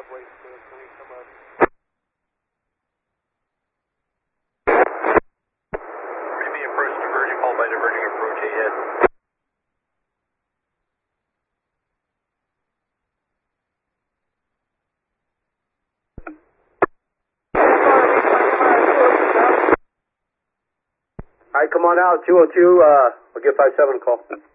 subway, so can we come up? Maybe approach diverging, followed by diverging approach ahead. Alright, come on out, 202, we'll give 57 a call.